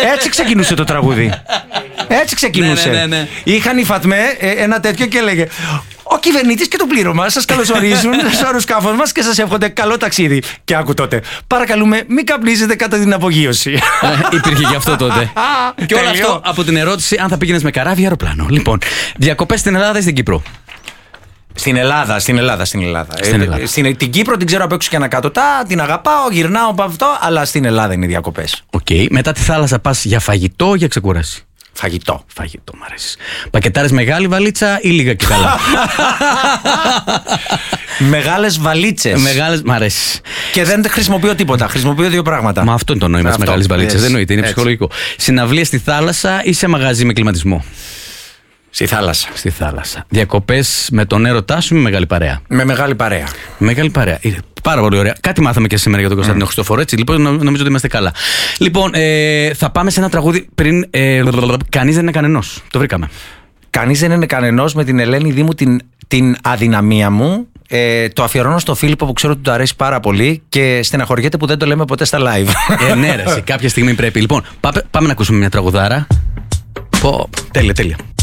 Έτσι ξεκινούσε το τραγούδι. Έτσι ξεκινούσε. Ναι. Είχαν οι Φατμέ ένα τέτοιο και έλεγε: ο κυβερνήτης και το πλήρωμα σας καλωσορίζουν στο αεροσκάφος μας και σας εύχονται καλό ταξίδι. Και άκου τότε: παρακαλούμε, μην καπνίζετε κατά την απογείωση. Υπήρχε και αυτό τότε. Και όλο αυτό από την ερώτηση αν θα πήγαινες με καράβι ή αεροπλάνο. Λοιπόν, διακοπές στην Ελλάδα ή στην Κύπρο? Στην Ελλάδα. Την Κύπρο την ξέρω απ' έξω και ανακάτω. Την αγαπάω, γυρνάω από αυτό, αλλά στην Ελλάδα είναι οι διακοπές. Οκ. Μετά τη θάλασσα πας για φαγητό ή για ξεκούραση? Φαγητό, μ' αρέσει. Πακετάρες μεγάλη βαλίτσα ή λίγα και καλά? Μεγάλες βαλίτσες. Μ' αρέσει. Και δεν χρησιμοποιώ τίποτα. Χρησιμοποιώ δύο πράγματα. Μα αυτό είναι το νόημα της μεγάλης βαλίτσας. Δεν εννοείται, είναι ψυχολογικό. Συναυλία στη θάλασσα ή σε μαγαζί με κλιματισμό? Στη θάλασσα. Διακοπές με τον έρωτά σου ή με μεγάλη παρέα? Με μεγάλη παρέα. Μεγάλη παρέα. Πάρα πολύ ωραία. Κάτι μάθαμε και σήμερα για τον Κωνσταντίνο Χριστόφορο, έτσι. Λοιπόν, νομίζω ότι είμαστε καλά. Λοιπόν, θα πάμε σε ένα τραγούδι πριν. Κανείς δεν είναι κανενός. Το βρήκαμε. Κανείς δεν είναι κανενός, με την Ελένη Δήμου, την αδυναμία μου. Το αφιερώνω στο Φίλιππο που ξέρω ότι του αρέσει πάρα πολύ και στεναχωριέται που δεν το λέμε ποτέ στα live. Ναι, ρε, κάποια στιγμή πρέπει. Λοιπόν, πάμε να ακούσουμε μια τραγουδάρα. Τέλεια.